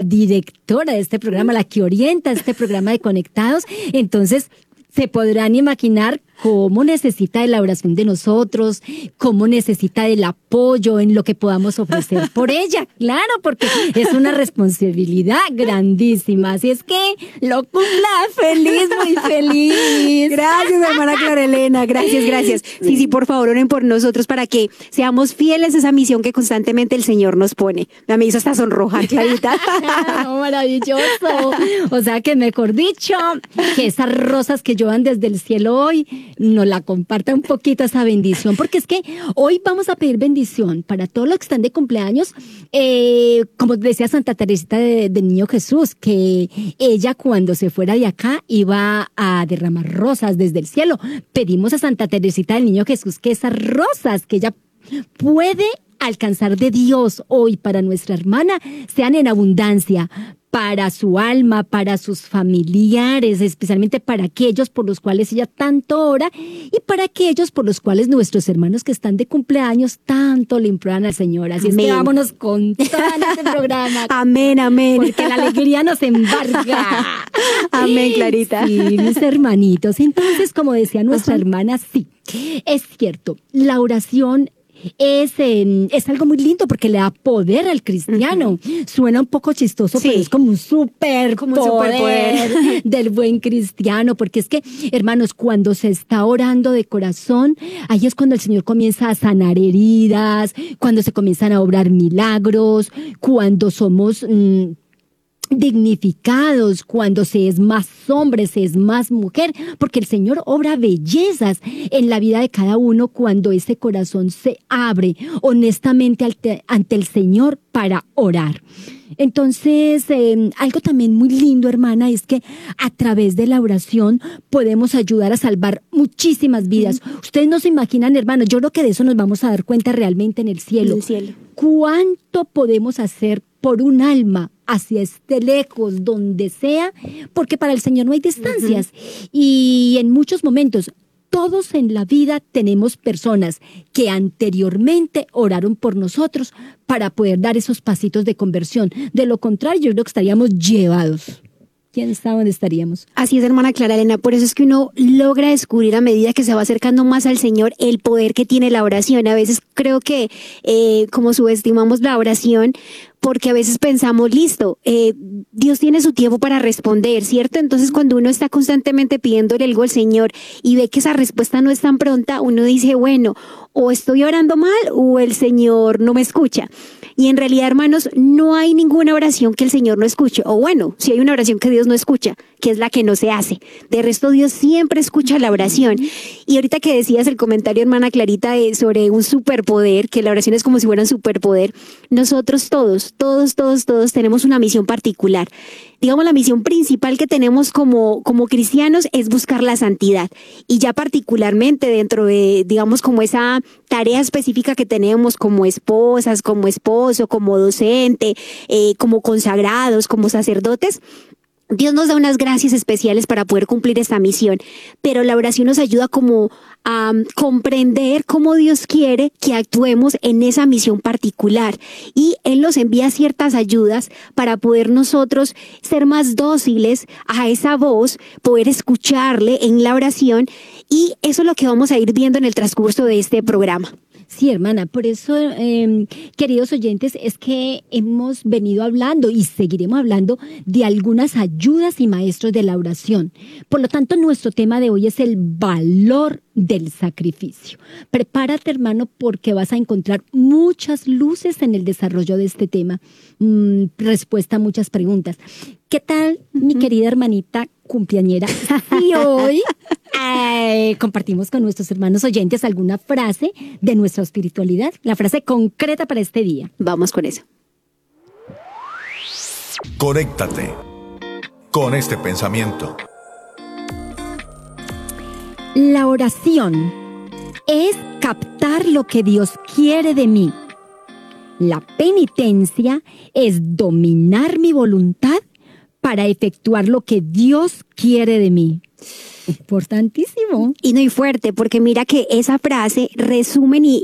directora de este programa, la que orienta este programa de Conectados. Entonces, se podrán imaginar cómo necesita de la oración de nosotros, cómo necesita del apoyo en lo que podamos ofrecer por ella. Claro, porque es una responsabilidad grandísima. Así es que lo cumpla feliz, muy feliz. Gracias, hermana Clara Elena. Gracias. Sí, por favor, oren por nosotros para que seamos fieles a esa misión que constantemente el Señor nos pone. Me hizo hasta sonrojar, Clarita. Oh, maravilloso. O sea que, mejor dicho, que esas rosas que lluevan desde el cielo hoy nos la comparta un poquito esa bendición, porque es que hoy vamos a pedir bendición para todos los que están de cumpleaños, como decía Santa Teresita del Niño Jesús, que ella cuando se fuera de acá iba a derramar rosas desde el cielo. Pedimos a Santa Teresita del Niño Jesús que esas rosas que ella puede alcanzar de Dios hoy para nuestra hermana sean en abundancia, para su alma, para sus familiares, especialmente para aquellos por los cuales ella tanto ora y para aquellos por los cuales nuestros hermanos que están de cumpleaños tanto le imploran al Señor. Así amén. Es que vámonos con todo este programa. Amén. Porque la alegría nos embarga. Amén, Clarita. Sí, mis hermanitos. Entonces, como decía nuestra hermana, sí, es cierto, la oración es algo muy lindo porque le da poder al cristiano. Suena un poco chistoso, sí, pero es como un superpoder del buen cristiano, porque es que, hermanos, cuando se está orando de corazón, ahí es cuando el Señor comienza a sanar heridas, cuando se comienzan a obrar milagros, cuando somos dignificados, cuando se es más hombre, se es más mujer, porque el Señor obra bellezas en la vida de cada uno cuando ese corazón se abre honestamente ante el Señor para orar. Entonces, algo también muy lindo, hermana, es que a través de la oración podemos ayudar a salvar muchísimas vidas. Ustedes no se imaginan, hermanos, yo creo que de eso nos vamos a dar cuenta realmente en el cielo. En el cielo. ¿Cuánto podemos hacer por un alma hacia este lejos, donde sea? Porque para el Señor no hay distancias. Y en muchos momentos, todos en la vida tenemos personas que anteriormente oraron por nosotros para poder dar esos pasitos de conversión. De lo contrario, yo creo que estaríamos llevados. ¿Quién sabe dónde estaríamos? Así es, hermana Clara Elena. Por eso es que uno logra descubrir a medida que se va acercando más al Señor el poder que tiene la oración. A veces creo que como subestimamos la oración, porque a veces pensamos, listo, Dios tiene su tiempo para responder, ¿cierto? Entonces cuando uno está constantemente pidiéndole algo al Señor y ve que esa respuesta no es tan pronta, uno dice, bueno, o estoy orando mal o el Señor no me escucha. Y en realidad, hermanos, no hay ninguna oración que el Señor no escuche. O bueno, si hay una oración que Dios no escucha, que es la que no se hace. De resto, Dios siempre escucha la oración. Y ahorita que decías el comentario, hermana Clarita, sobre un superpoder, que la oración es como si fuera un superpoder, nosotros todos tenemos una misión particular. Digamos, la misión principal que tenemos como cristianos es buscar la santidad. Y ya particularmente dentro de, digamos, como esa tarea específica que tenemos como esposas, como esposo, como docente, como consagrados, como sacerdotes, Dios nos da unas gracias especiales para poder cumplir esta misión, pero la oración nos ayuda como a comprender cómo Dios quiere que actuemos en esa misión particular, y Él nos envía ciertas ayudas para poder nosotros ser más dóciles a esa voz, poder escucharle en la oración, y eso es lo que vamos a ir viendo en el transcurso de este programa. Sí, hermana, por eso, queridos oyentes, es que hemos venido hablando y seguiremos hablando de algunas ayudas y maestros de la oración. Por lo tanto, nuestro tema de hoy es el valor del sacrificio. Prepárate, hermano, porque vas a encontrar muchas luces en el desarrollo de este tema, respuesta a muchas preguntas. ¿Qué tal, mi querida hermanita cumpleañera? Y hoy compartimos con nuestros hermanos oyentes alguna frase de nuestra espiritualidad, la frase concreta para este día. Vamos con eso. Conéctate con este pensamiento. La oración es captar lo que Dios quiere de mí. La penitencia es dominar mi voluntad para efectuar lo que Dios quiere de mí. Importantísimo. Y no, y fuerte, porque mira que esa frase resumen y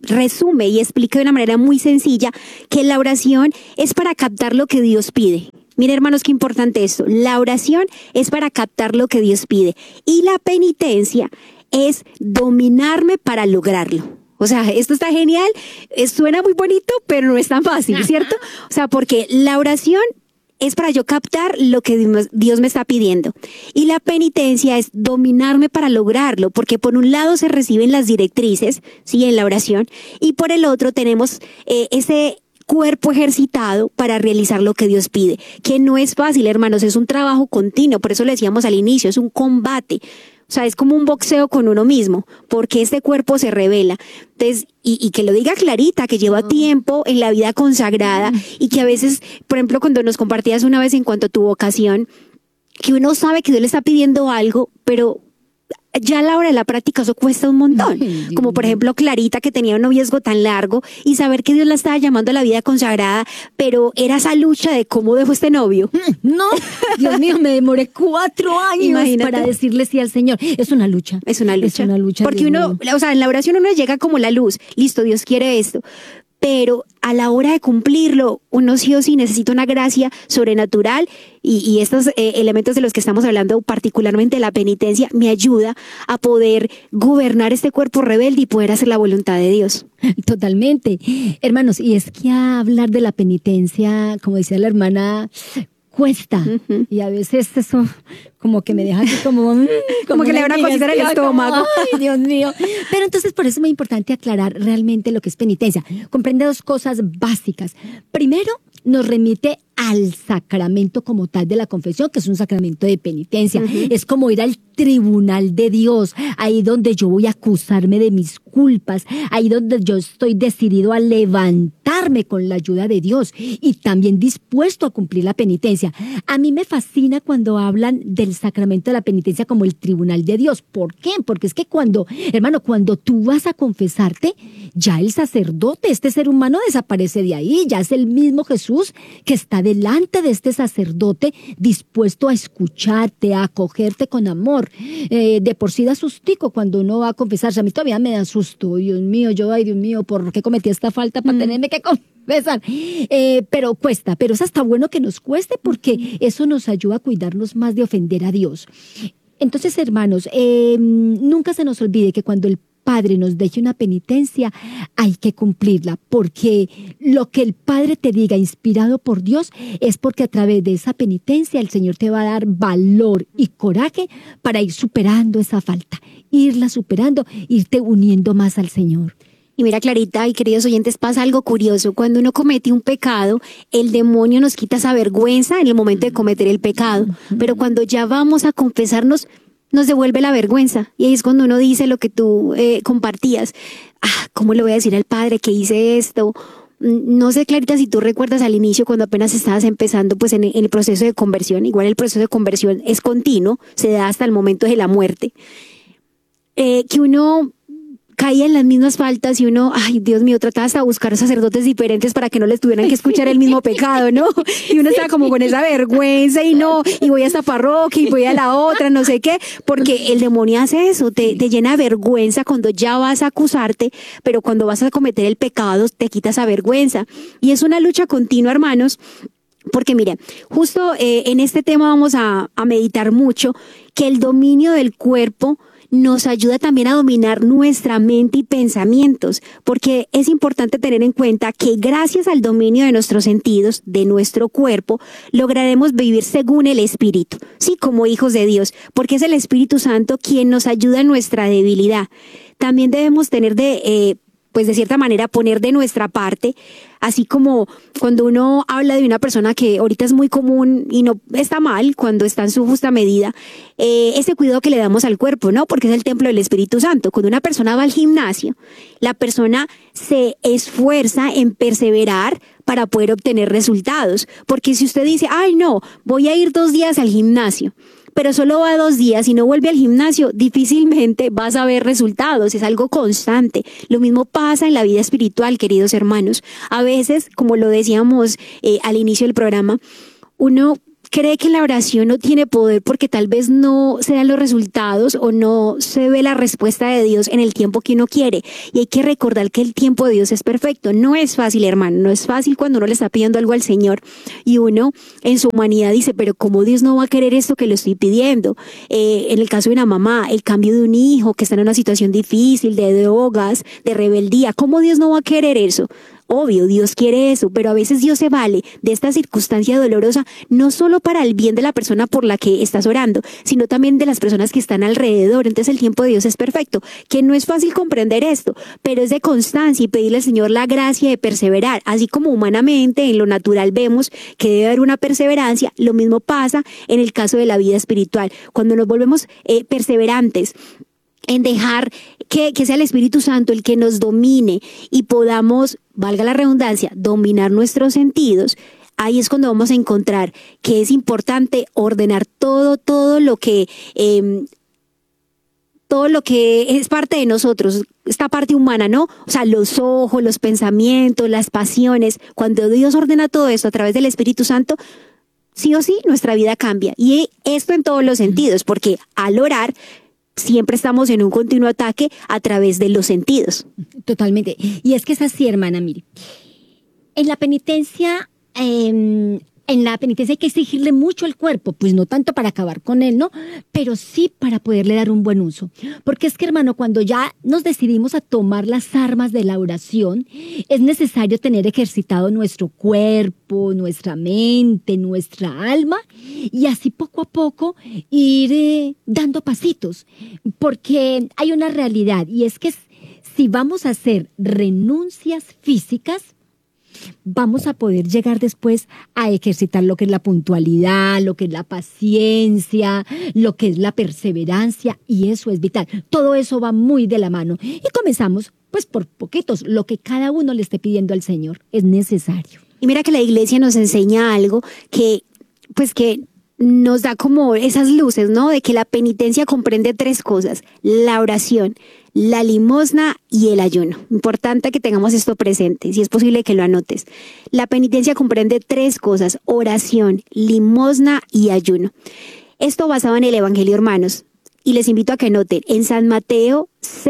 resume y explica de una manera muy sencilla que la oración es para captar lo que Dios pide. Miren, hermanos, qué importante esto. La oración es para captar lo que Dios pide y la penitencia es dominarme para lograrlo. O sea, esto está genial, suena muy bonito, pero no es tan fácil, ¿cierto? O sea, porque la oración es para yo captar lo que Dios me está pidiendo. Y la penitencia es dominarme para lograrlo, porque por un lado se reciben las directrices, ¿sí?, en la oración, y por el otro tenemos ese cuerpo ejercitado para realizar lo que Dios pide, que no es fácil, hermanos, es un trabajo continuo, por eso le decíamos al inicio, es un combate. O sea, es como un boxeo con uno mismo, porque este cuerpo se revela. Entonces, y que lo diga Clarita, que lleva tiempo en la vida consagrada y que a veces, por ejemplo, cuando nos compartías una vez en cuanto a tu vocación, que uno sabe que Dios le está pidiendo algo, pero ya a la hora de la práctica eso cuesta un montón. Como por ejemplo Clarita, que tenía un noviazgo tan largo y saber que Dios la estaba llamando a la vida consagrada, pero era esa lucha de cómo dejó este novio. No, Dios mío, me demoré 4 años Imagínate. para decirle sí al Señor. Es una lucha. Es una lucha. Es una lucha. Porque Dios uno, mío. o sea, en la oración uno llega como la luz. Listo, Dios quiere esto. Pero a la hora de cumplirlo, uno sí o sí necesita una gracia sobrenatural y estos elementos de los que estamos hablando, particularmente la penitencia, me ayuda a poder gobernar este cuerpo rebelde y poder hacer la voluntad de Dios. Totalmente. Hermanos, y es que hablar de la penitencia, como decía la hermana, cuesta. Y a veces eso como que me deja así como que le da una cosita en el estómago. Ay, Dios mío. Pero entonces por eso es muy importante aclarar realmente lo que es penitencia. Comprende 2 cosas básicas. Primero, nos remite al sacramento como tal de la confesión, que es un sacramento de penitencia. Es como ir al tribunal de Dios, ahí donde yo voy a acusarme de mis culpas, ahí donde yo estoy decidido a levantarme con la ayuda de Dios y también dispuesto a cumplir la penitencia. A mí me fascina cuando hablan del sacramento de la penitencia como el tribunal de Dios. ¿Por qué? Porque es que cuando tú vas a confesarte, ya el sacerdote, este ser humano, desaparece de ahí, ya es el mismo Jesús que está delante de este sacerdote dispuesto a escucharte, a acogerte con amor. De por sí da sustico cuando uno va a confesarse. A mí todavía me da susto. Dios mío, ¿por qué cometí esta falta para tenerme que confesar? Pero cuesta, pero es hasta bueno que nos cueste porque eso nos ayuda a cuidarnos más de ofender a Dios. Entonces, hermanos, nunca se nos olvide que cuando el Padre nos deje una penitencia, hay que cumplirla, porque lo que el Padre te diga, inspirado por Dios, es porque a través de esa penitencia el Señor te va a dar valor y coraje para ir superando esa falta, irla superando, irte uniendo más al Señor. Y mira, Clarita y queridos oyentes, pasa algo curioso. Cuando uno comete un pecado, el demonio nos quita esa vergüenza en el momento de cometer el pecado. Pero cuando ya vamos a confesarnos, nos devuelve la vergüenza. Y ahí es cuando uno dice lo que tú compartías. ¿Cómo le voy a decir al Padre que hice esto? No sé, Clarita, si tú recuerdas al inicio, cuando apenas estabas empezando pues en el proceso de conversión. Igual el proceso de conversión es continuo, se da hasta el momento de la muerte. Que uno caía en las mismas faltas y uno, ay, Dios mío, trataba hasta de buscar sacerdotes diferentes para que no les tuvieran que escuchar el mismo pecado, ¿no? Y uno estaba como con esa vergüenza y voy a esta parroquia y voy a la otra, no sé qué, porque el demonio hace eso, te llena de vergüenza cuando ya vas a acusarte, pero cuando vas a cometer el pecado te quita esa vergüenza. Y es una lucha continua, hermanos. Porque mire, justo en este tema vamos a meditar mucho que el dominio del cuerpo nos ayuda también a dominar nuestra mente y pensamientos, porque es importante tener en cuenta que gracias al dominio de nuestros sentidos, de nuestro cuerpo, lograremos vivir según el Espíritu, sí, como hijos de Dios, porque es el Espíritu Santo quien nos ayuda en nuestra debilidad. También debemos tener pues de cierta manera poner de nuestra parte, así como cuando uno habla de una persona que ahorita es muy común y no está mal cuando está en su justa medida, ese cuidado que le damos al cuerpo, ¿no? Porque es el templo del Espíritu Santo. Cuando una persona va al gimnasio, la persona se esfuerza en perseverar para poder obtener resultados. Porque si usted dice, ay no, voy a ir 2 días al gimnasio, pero solo va 2 días y no vuelve al gimnasio, difícilmente vas a ver resultados, es algo constante. Lo mismo pasa en la vida espiritual, queridos hermanos. A veces, como lo decíamos al inicio del programa, uno cree que la oración no tiene poder porque tal vez no se dan los resultados o no se ve la respuesta de Dios en el tiempo que uno quiere. Y hay que recordar que el tiempo de Dios es perfecto. No es fácil, hermano, no es fácil cuando uno le está pidiendo algo al Señor y uno en su humanidad dice, pero ¿cómo Dios no va a querer esto que le estoy pidiendo? En el caso de una mamá, el cambio de un hijo que está en una situación difícil, de drogas, de rebeldía, ¿cómo Dios no va a querer eso? Obvio, Dios quiere eso, pero a veces Dios se vale de esta circunstancia dolorosa, no solo para el bien de la persona por la que estás orando, sino también de las personas que están alrededor. Entonces el tiempo de Dios es perfecto, que no es fácil comprender esto, pero es de constancia y pedirle al Señor la gracia de perseverar. Así como humanamente, en lo natural vemos que debe haber una perseverancia, lo mismo pasa en el caso de la vida espiritual. Cuando nos volvemos perseverantes, en dejar que sea el Espíritu Santo el que nos domine y podamos, valga la redundancia, dominar nuestros sentidos, ahí es cuando vamos a encontrar que es importante ordenar todo lo que es parte de nosotros, esta parte humana, ¿no? O sea, los ojos, los pensamientos, las pasiones. Cuando Dios ordena todo esto a través del Espíritu Santo, sí o sí, nuestra vida cambia. Y esto en todos los sentidos, porque al orar, siempre estamos en un continuo ataque a través de los sentidos. Totalmente. Y es que es así, hermana, mire. En la penitencia hay que exigirle mucho al cuerpo, pues no tanto para acabar con él, ¿no? Pero sí para poderle dar un buen uso. Porque es que, hermano, cuando ya nos decidimos a tomar las armas de la oración, es necesario tener ejercitado nuestro cuerpo, nuestra mente, nuestra alma, y así poco a poco ir dando pasitos. Porque hay una realidad, y es que si vamos a hacer renuncias físicas, vamos a poder llegar después a ejercitar lo que es la puntualidad, lo que es la paciencia, lo que es la perseverancia, y eso es vital. Todo eso va muy de la mano. Y comenzamos, pues, por poquitos. Lo que cada uno le esté pidiendo al Señor es necesario. Y mira que la iglesia nos enseña algo que nos da como esas luces, ¿no? De que la penitencia comprende 3 cosas: la oración, la limosna y el ayuno. Importante que tengamos esto presente, si es posible que lo anotes. La penitencia comprende 3 cosas: oración, limosna y ayuno. Esto basado en el Evangelio, hermanos. Y les invito a que noten, en San Mateo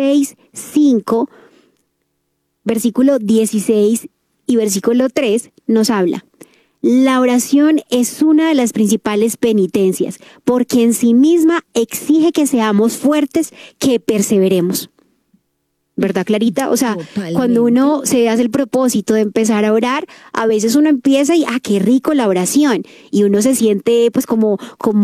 6:5, versículo 16 y versículo 3, nos habla: la oración es una de las principales penitencias, porque en sí misma exige que seamos fuertes, que perseveremos. ¿Verdad, Clarita? O sea, Totalmente. Cuando uno se hace el propósito de empezar a orar, a veces uno empieza y qué rico la oración, y uno se siente pues como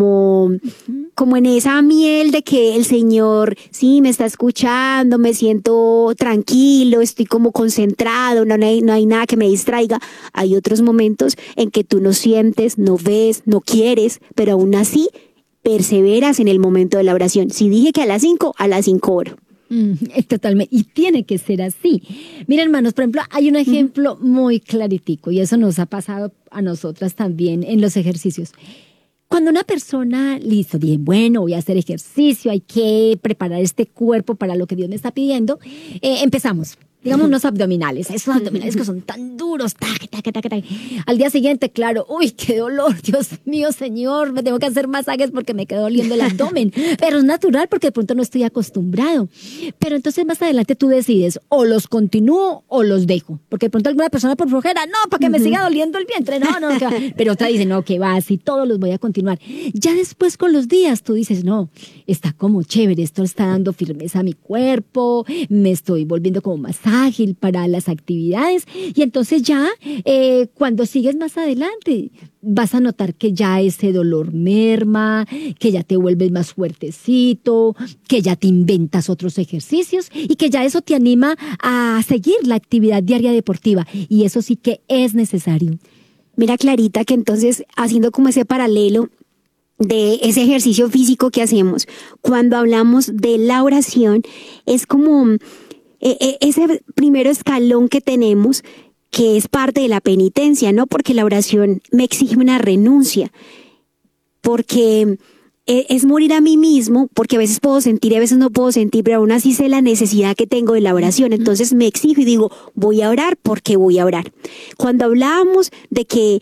en esa miel de que el Señor sí me está escuchando, me siento tranquilo, estoy como concentrado, no hay nada que me distraiga. Hay otros momentos en que tú no sientes, no ves, no quieres, pero aún así perseveras en el momento de la oración. Si dije que a las 5 oro. Totalmente, y tiene que ser así. Mira, hermanos, por ejemplo, hay un ejemplo muy claritico, y eso nos ha pasado a nosotras también en los ejercicios. Cuando una persona, listo, dice, bueno, voy a hacer ejercicio, hay que preparar este cuerpo para lo que Dios me está pidiendo, empezamos. Digamos unos abdominales, esos abdominales que son tan duros, tac, tac, tac, tac. Al día siguiente, claro, uy, qué dolor, Dios mío, Señor, me tengo que hacer masajes porque me quedó doliendo el abdomen. Pero es natural porque de pronto no estoy acostumbrado. Pero entonces más adelante tú decides, o los continúo o los dejo. Porque de pronto alguna persona por flojera, no, para que me siga doliendo el vientre, no, que va. Pero otra dice, no, que va, así todos los voy a continuar. Ya después con los días tú dices, no, está como chévere, esto está dando firmeza a mi cuerpo, me estoy volviendo como más ágil para las actividades, y entonces ya cuando sigues más adelante vas a notar que ya ese dolor merma, que ya te vuelves más fuertecito, que ya te inventas otros ejercicios y que ya eso te anima a seguir la actividad diaria deportiva, y eso sí que es necesario. Mira, Clarita, que entonces haciendo como ese paralelo de ese ejercicio físico que hacemos, cuando hablamos de la oración, es como ese primer escalón que tenemos, que es parte de la penitencia, ¿no? Porque la oración me exige una renuncia, porque es morir a mí mismo, porque a veces puedo sentir y a veces no puedo sentir, pero aún así sé la necesidad que tengo de la oración. Entonces me exijo y digo, voy a orar porque voy a orar. Cuando hablábamos de que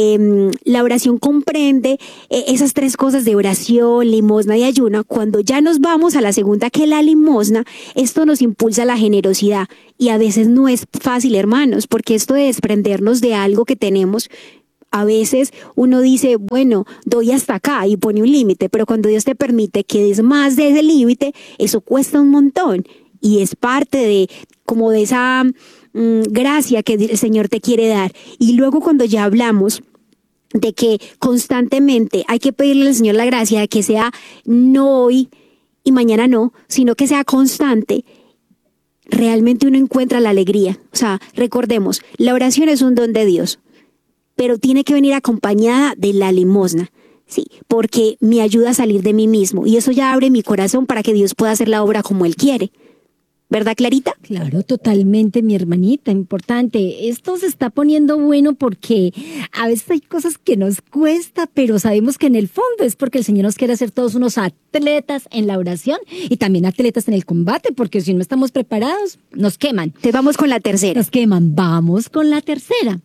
la oración comprende esas tres cosas de oración, limosna y ayuno, cuando ya nos vamos a la segunda, que es la limosna, esto nos impulsa a la generosidad. Y a veces no es fácil, hermanos, porque esto de desprendernos de algo que tenemos, a veces uno dice, bueno, doy hasta acá y pone un límite, pero cuando Dios te permite que des más de ese límite, eso cuesta un montón y es parte de como de esa gracia que el Señor te quiere dar. Y luego cuando ya hablamos de que constantemente hay que pedirle al Señor la gracia de que sea no hoy y mañana no, sino que sea constante, realmente uno encuentra la alegría. O sea, recordemos, la oración es un don de Dios, pero tiene que venir acompañada de la limosna, sí, porque me ayuda a salir de mí mismo y eso ya abre mi corazón para que Dios pueda hacer la obra como Él quiere. ¿Verdad, Clarita? Claro, totalmente, mi hermanita, importante. Esto se está poniendo bueno porque a veces hay cosas que nos cuesta, pero sabemos que en el fondo es porque el Señor nos quiere hacer todos unos atletas en la oración y también atletas en el combate, porque si no estamos preparados, nos queman. Te vamos con la tercera. Nos queman, vamos con la tercera.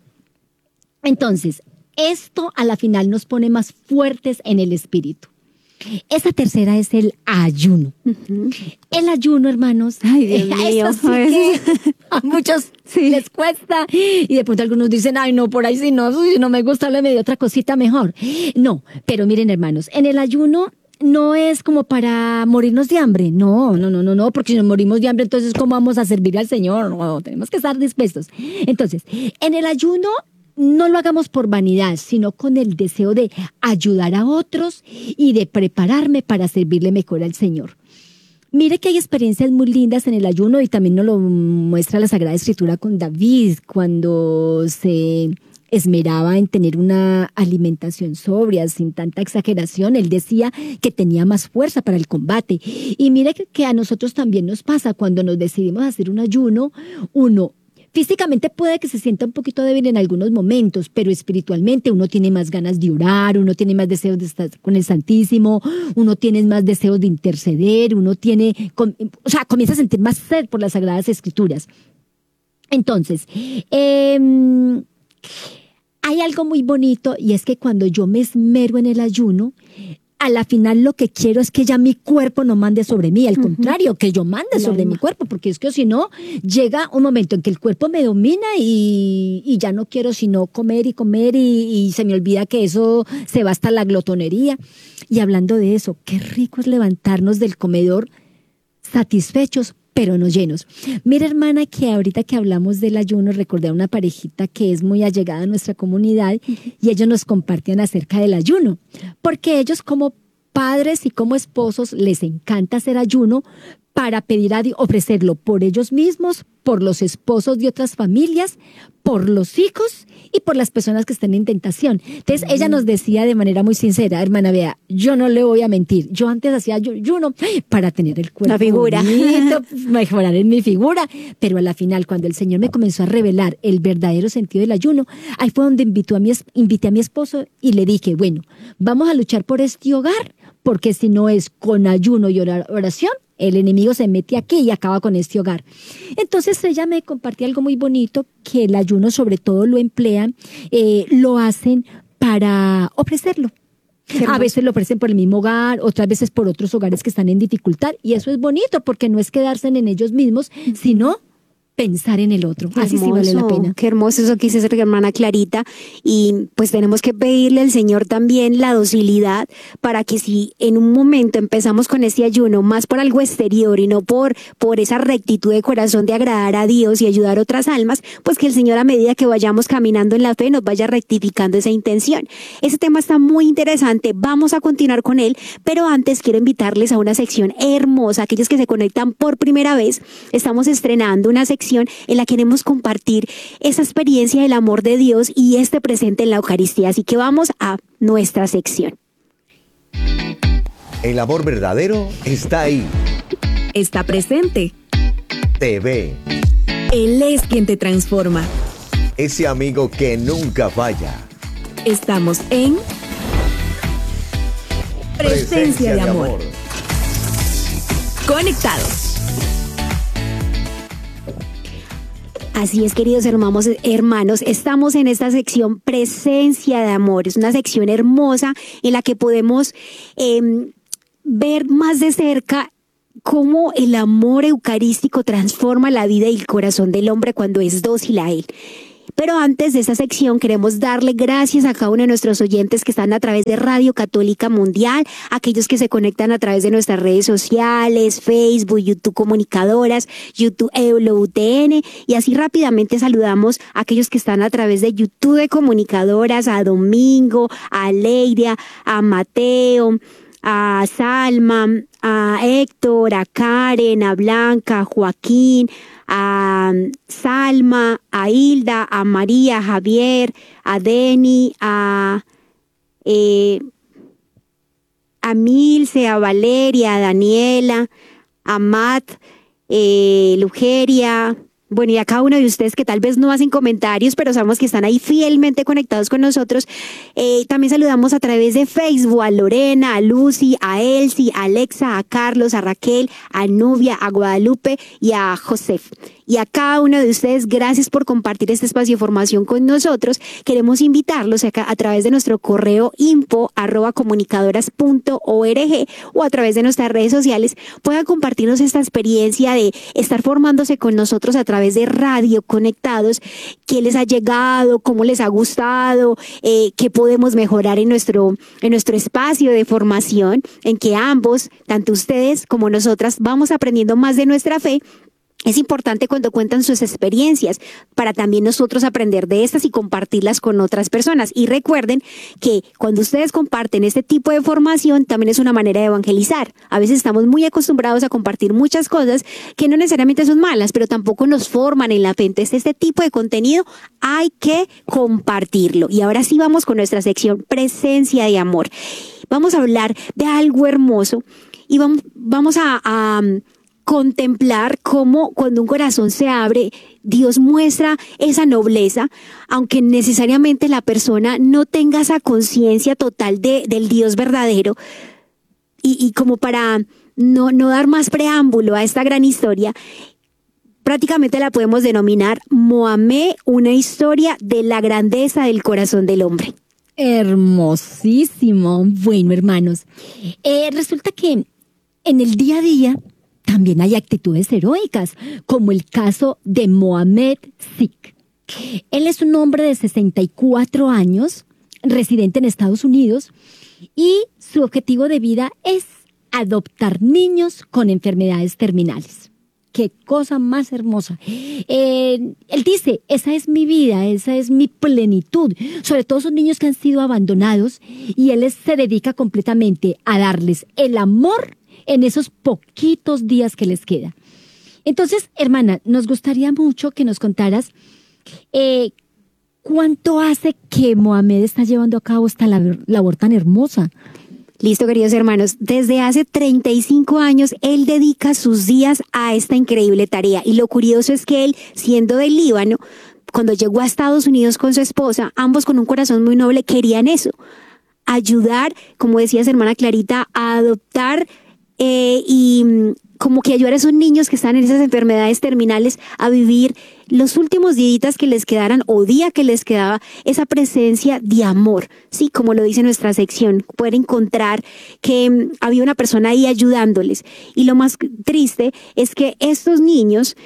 Entonces, esto a la final nos pone más fuertes en el espíritu. Esa tercera es el ayuno. Uh-huh. El ayuno, hermanos. Ay, Dios mío. Sí que a muchos les cuesta. Y de pronto algunos dicen, ay, no, por ahí si no me gusta, le me dio otra cosita mejor. No, pero miren, hermanos, en el ayuno no es como para morirnos de hambre. No, porque si nos morimos de hambre, entonces ¿cómo vamos a servir al Señor? No, tenemos que estar dispuestos. Entonces, en el ayuno no lo hagamos por vanidad, sino con el deseo de ayudar a otros y de prepararme para servirle mejor al Señor. Mire que hay experiencias muy lindas en el ayuno y también nos lo muestra la Sagrada Escritura con David cuando se esmeraba en tener una alimentación sobria, sin tanta exageración. Él decía que tenía más fuerza para el combate. Y mire que a nosotros también nos pasa cuando nos decidimos a hacer un ayuno, uno físicamente puede que se sienta un poquito débil en algunos momentos, pero espiritualmente uno tiene más ganas de orar, uno tiene más deseos de estar con el Santísimo, uno tiene más deseos de interceder, uno tiene, comienza a sentir más sed por las Sagradas Escrituras. Entonces, hay algo muy bonito y es que cuando yo me esmero en el ayuno, a la final lo que quiero es que ya mi cuerpo no mande sobre mí, al contrario, que yo mande sobre mi cuerpo, porque es que si no, llega un momento en que el cuerpo me domina y ya no quiero sino comer y se me olvida que eso se va hasta la glotonería. Y hablando de eso, qué rico es levantarnos del comedor satisfechos, pero no llenos. Mira, hermana, que ahorita que hablamos del ayuno, recordé a una parejita que es muy allegada a nuestra comunidad y ellos nos compartían acerca del ayuno, porque ellos como padres y como esposos les encanta hacer ayuno para pedir a Dios, ofrecerlo por ellos mismos, por los esposos de otras familias, por los hijos y por las personas que estén en tentación. Entonces, ella nos decía de manera muy sincera, hermana, vea, yo no le voy a mentir, yo antes hacía ayuno para tener el cuerpo, la figura bonito, mejorar en mi figura, pero a la final, cuando el Señor me comenzó a revelar el verdadero sentido del ayuno, ahí fue donde invité a mi esposo y le dije, bueno, vamos a luchar por este hogar, porque si no es con ayuno y oración, el enemigo se mete aquí y acaba con este hogar. Entonces ella me compartía algo muy bonito, que el ayuno sobre todo lo emplean, lo hacen para ofrecerlo. A veces lo ofrecen por el mismo hogar, otras veces por otros hogares que están en dificultad. Y eso es bonito porque no es quedarse en ellos mismos, sino pensar en el otro. Así sí vale la pena. Qué hermoso eso que dice nuestra hermana Clarita. Y pues tenemos que pedirle al Señor también la docilidad para que si en un momento empezamos con este ayuno más por algo exterior y no por esa rectitud de corazón de agradar a Dios y ayudar a otras almas, pues que el Señor a medida que vayamos caminando en la fe nos vaya rectificando esa intención. Ese tema está muy interesante. Vamos a continuar con él, pero antes quiero invitarles a una sección hermosa. Aquellos que se conectan por primera vez, estamos estrenando una sección en la que queremos compartir esa experiencia del amor de Dios y este presente en la Eucaristía. Así que vamos a nuestra sección. El amor verdadero está ahí. Está presente. Te ve. Él es quien te transforma. Ese amigo que nunca falla. Estamos en Presencia de amor. Conectados. Así es, queridos hermanos, estamos en esta sección Presencia de Amor. Es una sección hermosa en la que podemos ver más de cerca cómo el amor eucarístico transforma la vida y el corazón del hombre cuando es dócil a él. Pero antes de esta sección queremos darle gracias a cada uno de nuestros oyentes que están a través de Radio Católica Mundial, aquellos que se conectan a través de nuestras redes sociales, Facebook, YouTube Comunicadoras, YouTube EWTN, y así rápidamente saludamos a aquellos que están a través de YouTube de Comunicadoras, a Domingo, a Leiria, a Mateo, a Salma, a Héctor, a Karen, a Blanca, a Joaquín, a Salma, a Hilda, a María, a Javier, a Deni, a Milce, a Valeria, a Daniela, a Matt, Lugeria. Bueno, y a cada uno de ustedes que tal vez no hacen comentarios, pero sabemos que están ahí fielmente conectados con nosotros. También saludamos a través de Facebook a Lorena, a Lucy, a Elsie, a Alexa, a Carlos, a Raquel, a Nubia, a Guadalupe y a Josef. Y a cada uno de ustedes, gracias por compartir este espacio de formación con nosotros. Queremos invitarlos a través de nuestro correo info@comunicadoras.org o a través de nuestras redes sociales puedan compartirnos esta experiencia de estar formándose con nosotros a través de Radio Conectados, qué les ha llegado, cómo les ha gustado, qué podemos mejorar en nuestro espacio de formación, en que ambos, tanto ustedes como nosotras, vamos aprendiendo más de nuestra fe. Es importante cuando cuentan sus experiencias para también nosotros aprender de estas y compartirlas con otras personas. Y recuerden que cuando ustedes comparten este tipo de formación también es una manera de evangelizar. A veces estamos muy acostumbrados a compartir muchas cosas que no necesariamente son malas, pero tampoco nos forman en la fe. Entonces este tipo de contenido hay que compartirlo. Y ahora sí vamos con nuestra sección Presencia de Amor. Vamos a hablar de algo hermoso y vamos a contemplar cómo cuando un corazón se abre, Dios muestra esa nobleza, aunque necesariamente la persona no tenga esa conciencia total del Dios verdadero. Y como para no dar más preámbulo a esta gran historia, prácticamente la podemos denominar Mohamed, una historia de la grandeza del corazón del hombre. Hermosísimo. Bueno, hermanos, resulta que en el día a día también hay actitudes heroicas, como el caso de Mohamed Sikh. Él es un hombre de 64 años, residente en Estados Unidos, y su objetivo de vida es adoptar niños con enfermedades terminales. ¡Qué cosa más hermosa! Él dice, esa es mi vida, esa es mi plenitud, sobre todo esos niños que han sido abandonados, y él se dedica completamente a darles el amor en esos poquitos días que les queda. Entonces, hermana, nos gustaría mucho que nos contaras cuánto hace que Mohamed está llevando a cabo esta labor tan hermosa. Listo, queridos hermanos. Desde hace 35 años, él dedica sus días a esta increíble tarea. Y lo curioso es que él, siendo del Líbano, cuando llegó a Estados Unidos con su esposa, ambos con un corazón muy noble, querían eso. Ayudar, como decías, hermana Clarita, a adoptar y como que ayudar a esos niños que están en esas enfermedades terminales a vivir los últimos días que les quedaran o día que les quedaba, esa presencia de amor, sí, como lo dice nuestra sección, poder encontrar que había una persona ahí ayudándoles. Y lo más triste es que estos niños,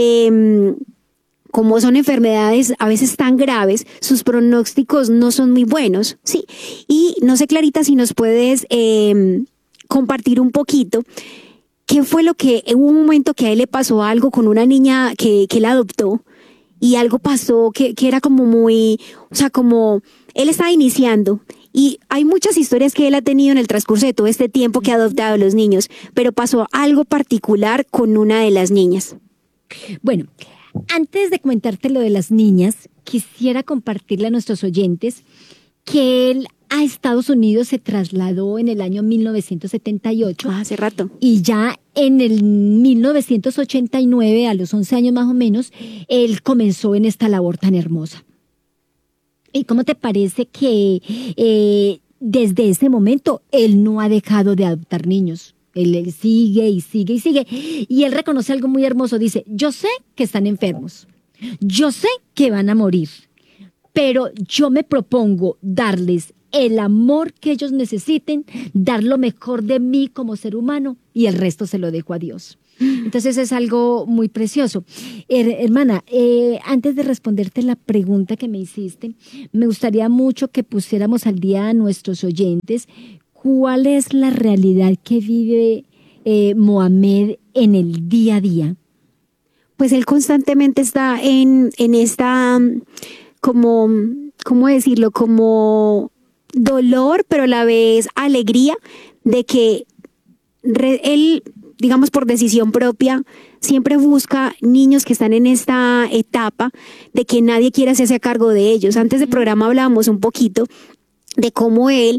como son enfermedades a veces tan graves, sus pronósticos no son muy buenos, sí. Y no sé, Clarita, si nos puedes compartir un poquito. ¿Qué fue lo que, hubo un momento que a él le pasó algo con una niña que él adoptó y algo pasó que era como muy, o sea, como él estaba iniciando y hay muchas historias que él ha tenido en el transcurso de todo este tiempo que ha adoptado a los niños, pero pasó algo particular con una de las niñas? Bueno, antes de comentarte lo de las niñas, quisiera compartirle a nuestros oyentes que él a Estados Unidos se trasladó en el año 1978. Hace rato. Y ya en el 1989, a los 11 años más o menos, él comenzó en esta labor tan hermosa. ¿Y cómo te parece que desde ese momento, él no ha dejado de adoptar niños. Él sigue y sigue y sigue. Y él reconoce algo muy hermoso. Dice, yo sé que están enfermos. Yo sé que van a morir. Pero yo me propongo darles el amor que ellos necesiten, dar lo mejor de mí como ser humano y el resto se lo dejo a Dios. Entonces es algo muy precioso. Hermana, antes de responderte la pregunta que me hiciste, me gustaría mucho que pusiéramos al día a nuestros oyentes cuál es la realidad que vive Mohamed en el día a día. Pues él constantemente está en esta, como, ¿cómo decirlo? Como dolor, pero a la vez alegría de que él, digamos por decisión propia, siempre busca niños que están en esta etapa de que nadie quiere hacerse a cargo de ellos. Antes del programa hablábamos un poquito de cómo él,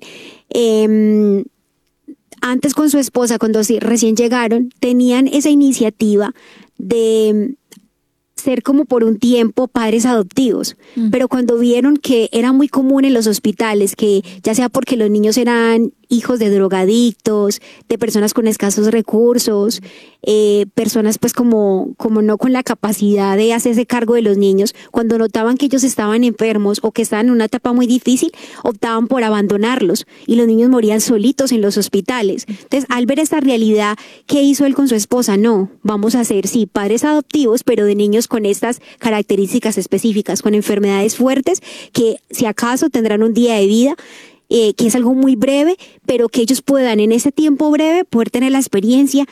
antes con su esposa, cuando recién llegaron, tenían esa iniciativa de ser como por un tiempo padres adoptivos, pero cuando vieron que era muy común en los hospitales, que ya sea porque los niños eran hijos de drogadictos, de personas con escasos recursos, personas pues como no con la capacidad de hacerse cargo de los niños, cuando notaban que ellos estaban enfermos o que estaban en una etapa muy difícil, optaban por abandonarlos y los niños morían solitos en los hospitales. Entonces, al ver esta realidad, ¿qué hizo él con su esposa? No, vamos a ser, sí, padres adoptivos, pero de niños con estas características específicas, con enfermedades fuertes, que si acaso tendrán un día de vida, que es algo muy breve, pero que ellos puedan en ese tiempo breve poder tener la experiencia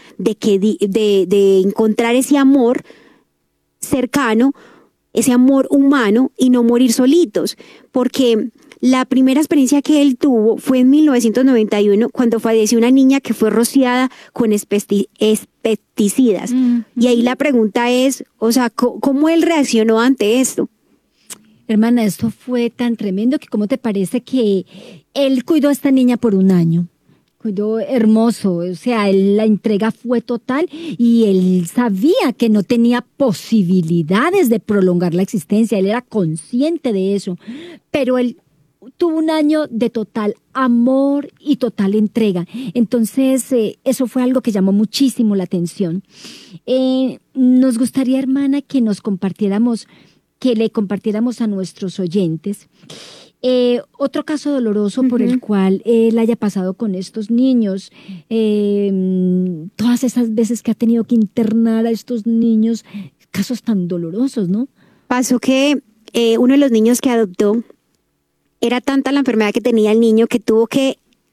de encontrar ese amor cercano, ese amor humano y no morir solitos, porque la primera experiencia que él tuvo fue en 1991 cuando falleció una niña que fue rociada con pesticidas. Y ahí la pregunta es, o sea, ¿cómo él reaccionó ante esto? Hermana, esto fue tan tremendo que ¿cómo te parece que él cuidó a esta niña por un año? Cuidó hermoso, o sea, la entrega fue total y él sabía que no tenía posibilidades de prolongar la existencia, él era consciente de eso, pero él tuvo un año de total amor y total entrega. Entonces, eso fue algo que llamó muchísimo la atención. Nos gustaría, hermana, que le compartiéramos a nuestros oyentes otro caso doloroso por el cual él haya pasado con estos niños, todas esas veces que ha tenido que internar a estos niños, casos tan dolorosos, ¿no? Pasó que uno de los niños que adoptó, era tanta la enfermedad que tenía el niño que tuvo que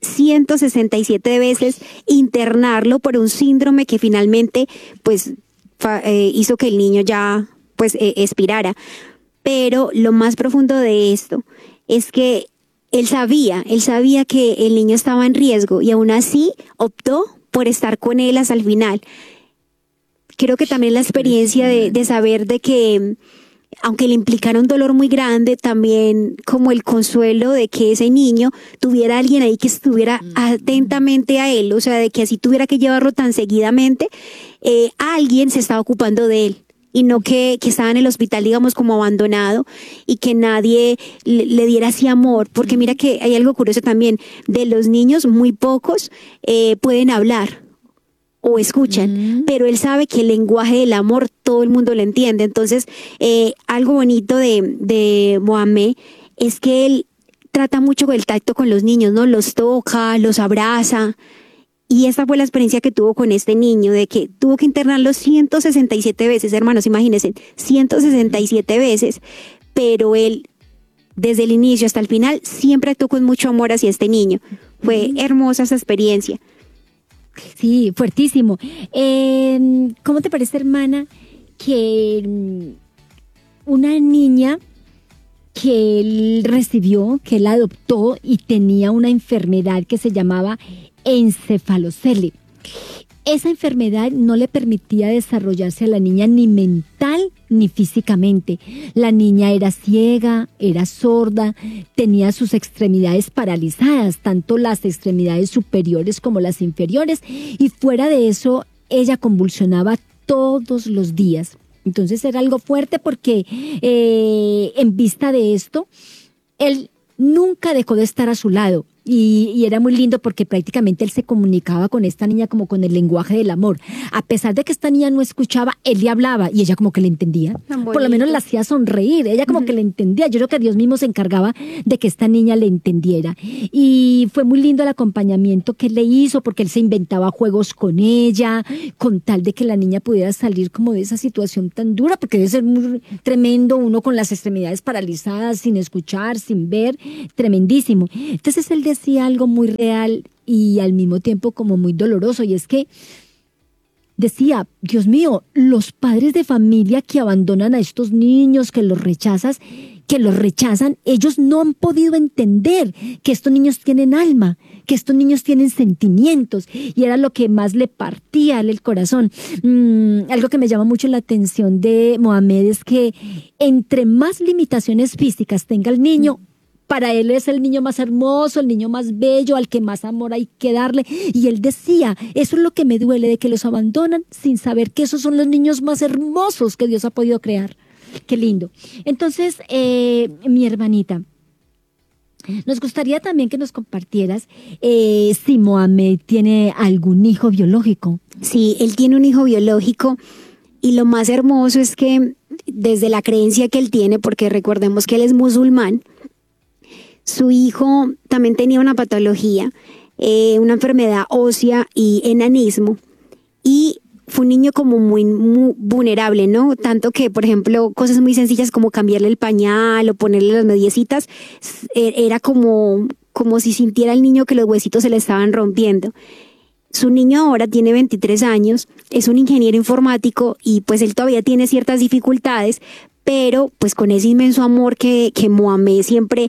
167 veces internarlo por un síndrome que finalmente pues hizo que el niño ya pues expirara. Pero lo más profundo de esto es que él sabía que el niño estaba en riesgo y aún así optó por estar con él hasta el final. Creo que también la experiencia de saber de que aunque le implicara un dolor muy grande, también como el consuelo de que ese niño tuviera alguien ahí que estuviera atentamente a él, o sea, de que así tuviera que llevarlo tan seguidamente, alguien se estaba ocupando de él. Y no que estaba en el hospital, digamos, como abandonado y que nadie le diera así amor. Porque mira que hay algo curioso también. De los niños, muy pocos pueden hablar o escuchan. Pero él sabe que el lenguaje del amor todo el mundo lo entiende. Entonces, algo bonito de Mohamed es que él trata mucho el tacto con los niños, ¿no? Los toca, los abraza. Y esta fue la experiencia que tuvo con este niño, de que tuvo que internarlo 167 veces, hermanos, imagínense, 167 veces, pero él, desde el inicio hasta el final, siempre actuó con mucho amor hacia este niño. Fue hermosa esa experiencia. Sí, fuertísimo. ¿Cómo te parece, hermana, que una niña que él recibió, que él adoptó y tenía una enfermedad que se llamaba encefalocele? Esa enfermedad no le permitía desarrollarse a la niña ni mental ni físicamente. La niña era ciega, era sorda, tenía sus extremidades paralizadas, tanto las extremidades superiores como las inferiores, y fuera de eso, ella convulsionaba todos los días. Entonces era algo fuerte porque en vista de esto, él nunca dejó de estar a su lado. y era muy lindo porque prácticamente él se comunicaba con esta niña como con el lenguaje del amor. A pesar de que esta niña no escuchaba, él le hablaba y ella como que le entendía. Tan Por lo menos bonito. la hacía sonreír, ella como que le entendía. Yo creo que Dios mismo se encargaba de que esta niña le entendiera. Y fue muy lindo el acompañamiento que él le hizo porque él se inventaba juegos con ella, con tal de que la niña pudiera salir como de esa situación tan dura, porque debe ser muy tremendo uno con las extremidades paralizadas, sin escuchar, sin ver, tremendísimo. Entonces él decía algo muy real y al mismo tiempo como muy doloroso, y es que decía, Dios mío, los padres de familia que abandonan a estos niños, que los rechazan, ellos no han podido entender que estos niños tienen alma, que estos niños tienen sentimientos, y era lo que más le partía el corazón. Algo que me llama mucho la atención de Mohamed es que entre más limitaciones físicas tenga el niño, para él es el niño más hermoso, el niño más bello, al que más amor hay que darle. Y él decía, eso es lo que me duele, de que los abandonan sin saber que esos son los niños más hermosos que Dios ha podido crear. Qué lindo. Entonces, mi hermanita, nos gustaría también que nos compartieras si Mohamed tiene algún hijo biológico. Sí, él tiene un hijo biológico y lo más hermoso es que desde la creencia que él tiene, porque recordemos que él es musulmán, su hijo también tenía una patología, una enfermedad ósea y enanismo, y fue un niño como muy vulnerable, ¿no? Tanto que, por ejemplo, cosas muy sencillas como cambiarle el pañal o ponerle las mediecitas, era como si sintiera el niño que los huesitos se le estaban rompiendo. Su niño ahora tiene 23 años, es un ingeniero informático y pues él todavía tiene ciertas dificultades, pero pues con ese inmenso amor que Mohamed siempre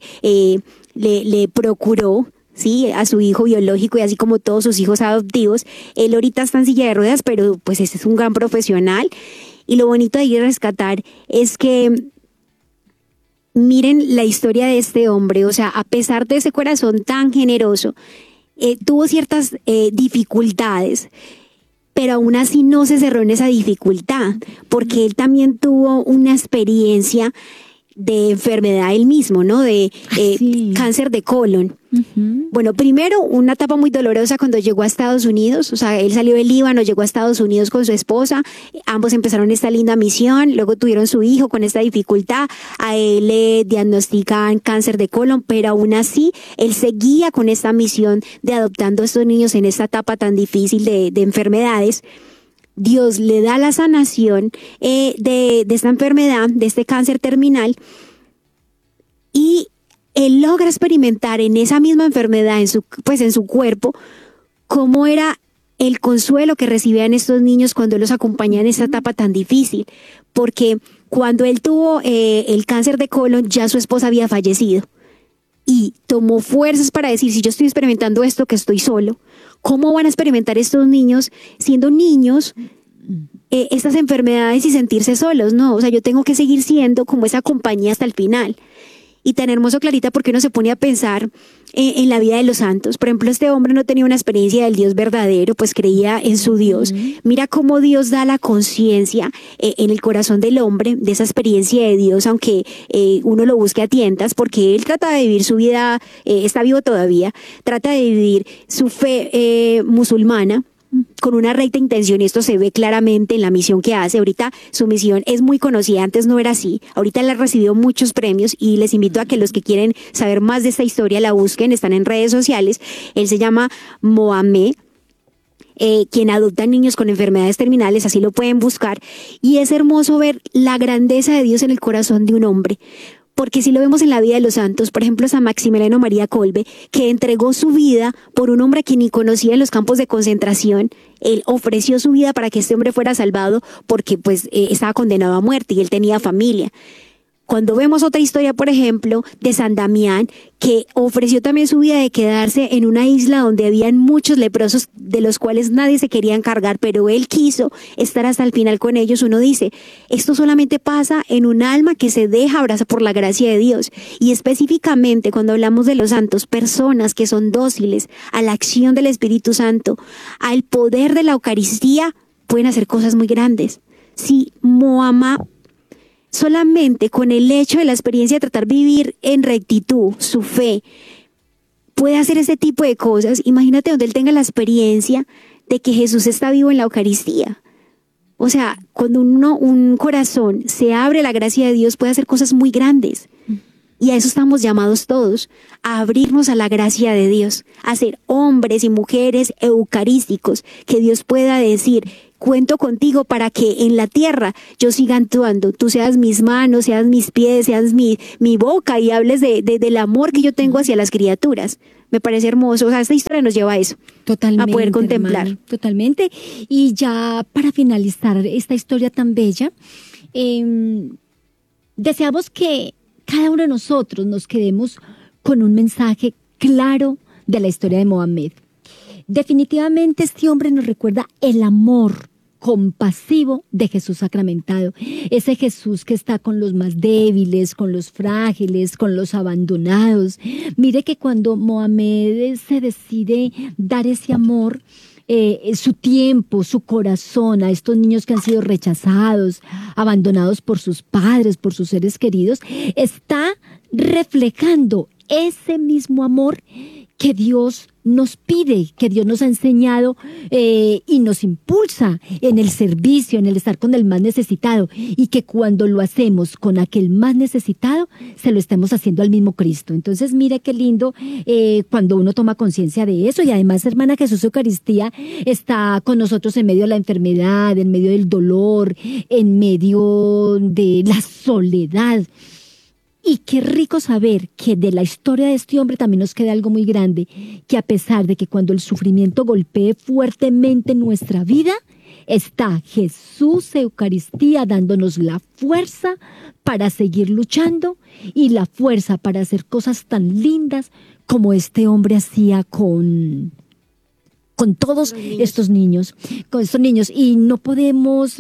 le procuró, sí, a su hijo biológico y así como todos sus hijos adoptivos, él ahorita está en silla de ruedas, pero pues ese es un gran profesional. Y lo bonito de ir a rescatar es que miren la historia de este hombre, o sea, a pesar de ese corazón tan generoso, tuvo ciertas dificultades, pero aún así no se cerró en esa dificultad, porque él también tuvo una experiencia de enfermedad él mismo, ¿no? De Sí. cáncer de colon. Bueno, primero una etapa muy dolorosa cuando llegó a Estados Unidos, o sea, él salió del Líbano, llegó a Estados Unidos con su esposa, ambos empezaron esta linda misión, luego tuvieron su hijo con esta dificultad, a él le diagnostican cáncer de colon, pero aún así él seguía con esta misión de adoptando a estos niños en esta etapa tan difícil de enfermedades. Dios le da la sanación de esta enfermedad, de este cáncer terminal, y él logra experimentar en esa misma enfermedad, en su cuerpo, cómo era el consuelo que recibían estos niños cuando los acompañaban en esta etapa tan difícil. Porque cuando él tuvo el cáncer de colon, ya su esposa había fallecido. Y tomó fuerzas para decir, si yo estoy experimentando esto, que estoy solo, ¿cómo van a experimentar estos niños siendo niños estas enfermedades y sentirse solos? No, o sea, yo tengo que seguir siendo como esa compañía hasta el final. Y tan hermoso, Clarita, porque uno se pone a pensar en la vida de los santos. Por ejemplo, este hombre no tenía una experiencia del Dios verdadero, pues creía en su Dios. Mira cómo Dios da la conciencia en el corazón del hombre de esa experiencia de Dios, aunque uno lo busque a tientas, porque él trata de vivir su vida, está vivo todavía, trata de vivir su fe musulmana, con una recta intención, y esto se ve claramente en la misión que hace. Ahorita su misión es muy conocida, antes no era así, ahorita él ha recibido muchos premios y les invito a que los que quieren saber más de esta historia la busquen, están en redes sociales. Él se llama Mohamed, quien adopta niños con enfermedades terminales, así lo pueden buscar, y es hermoso ver la grandeza de Dios en el corazón de un hombre. Porque si lo vemos en la vida de los santos, por ejemplo, San Maximiliano María Kolbe, que entregó su vida por un hombre que ni conocía en los campos de concentración, él ofreció su vida para que este hombre fuera salvado porque pues estaba condenado a muerte y él tenía familia. Cuando vemos otra historia, por ejemplo, de San Damián, que ofreció también su vida de quedarse en una isla donde habían muchos leprosos de los cuales nadie se quería encargar, pero él quiso estar hasta el final con ellos, uno dice, esto solamente pasa en un alma que se deja abrazar por la gracia de Dios. Y específicamente cuando hablamos de los santos, personas que son dóciles a la acción del Espíritu Santo, al poder de la Eucaristía, pueden hacer cosas muy grandes. Si Mohamed, solamente con el hecho de la experiencia de tratar de vivir en rectitud su fe, puede hacer ese tipo de cosas, imagínate donde él tenga la experiencia de que Jesús está vivo en la Eucaristía. O sea, cuando un corazón se abre a la gracia de Dios, puede hacer cosas muy grandes. Y a eso estamos llamados todos, a abrirnos a la gracia de Dios, a ser hombres y mujeres eucarísticos, que Dios pueda decir: cuento contigo para que en la tierra yo siga actuando, tú seas mis manos, seas mis pies, seas mi boca, y hables del amor que yo tengo hacia las criaturas. Me parece hermoso, o sea, esta historia nos lleva a eso, Totalmente, a poder contemplar. hermana, totalmente. Y ya para finalizar esta historia tan bella, deseamos que cada uno de nosotros nos quedemos con un mensaje claro de la historia de Mohamed. Definitivamente este hombre nos recuerda el amor compasivo de Jesús sacramentado, ese Jesús que está con los más débiles, con los frágiles, con los abandonados. Mire que cuando Mohamed se decide dar ese amor, su tiempo, su corazón a estos niños que han sido rechazados, abandonados por sus padres, por sus seres queridos, está reflejando ese mismo amor que Dios nos pide, que Dios nos ha enseñado y nos impulsa en el servicio, en el estar con el más necesitado, y que cuando lo hacemos con aquel más necesitado, se lo estemos haciendo al mismo Cristo. Entonces, mira qué lindo cuando uno toma conciencia de eso. Y además, hermana, Jesús Eucaristía está con nosotros en medio de la enfermedad, en medio del dolor, en medio de la soledad. Y qué rico saber que de la historia de este hombre también nos queda algo muy grande, que a pesar de que cuando el sufrimiento golpee fuertemente nuestra vida, está Jesús Eucaristía dándonos la fuerza para seguir luchando y la fuerza para hacer cosas tan lindas como este hombre hacía con todos estos niños, y no podemos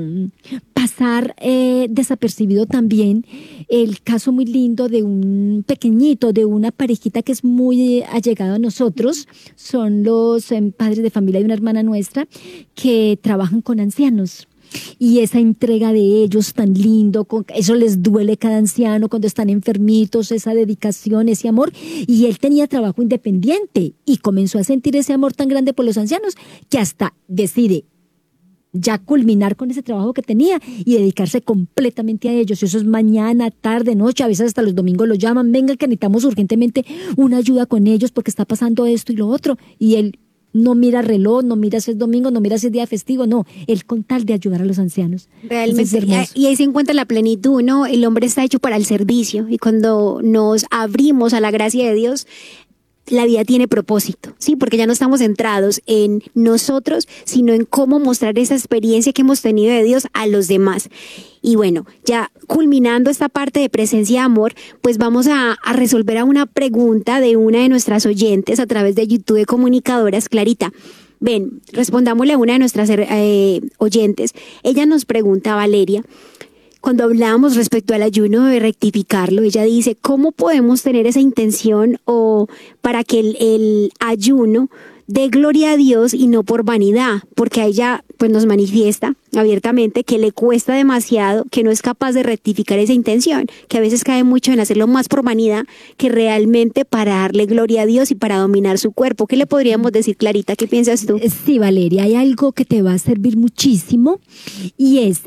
pasar desapercibido también el caso muy lindo de un pequeñito, de una parejita que es muy allegada a nosotros. Son los padres de familia de una hermana nuestra que trabajan con ancianos. Y esa entrega de ellos tan lindo, eso les duele cada anciano cuando están enfermitos, esa dedicación, ese amor. Y él tenía trabajo independiente y comenzó a sentir ese amor tan grande por los ancianos que hasta decide ya culminar con ese trabajo que tenía y dedicarse completamente a ellos. Eso es mañana, tarde, noche, a veces hasta los domingos lo llaman: venga, que necesitamos urgentemente una ayuda con ellos porque está pasando esto y lo otro. Y él no mira reloj, no mira si es domingo, no mira si es día festivo, no, él con tal de ayudar a los ancianos. Realmente, y ahí se encuentra la plenitud, ¿no? El hombre está hecho para el servicio, y cuando nos abrimos a la gracia de Dios, la vida tiene propósito, ¿sí? Porque ya no estamos centrados en nosotros, sino en cómo mostrar esa experiencia que hemos tenido de Dios a los demás. Y bueno, ya culminando esta parte de presencia de amor, pues vamos a resolver a una pregunta de una de nuestras oyentes a través de YouTube de Comunicadoras. Clarita, ven, respondámosle a una de nuestras oyentes. Ella nos pregunta, Valeria, cuando hablábamos respecto al ayuno de rectificarlo, ella dice: ¿cómo podemos tener esa intención o para que el ayuno dé gloria a Dios y no por vanidad? Porque a ella pues nos manifiesta abiertamente que le cuesta demasiado, que no es capaz de rectificar esa intención, que a veces cae mucho en hacerlo más por vanidad que realmente para darle gloria a Dios y para dominar su cuerpo. ¿Qué le podríamos decir, Clarita? ¿Qué piensas tú? Sí, Valeria, hay algo que te va a servir muchísimo, y es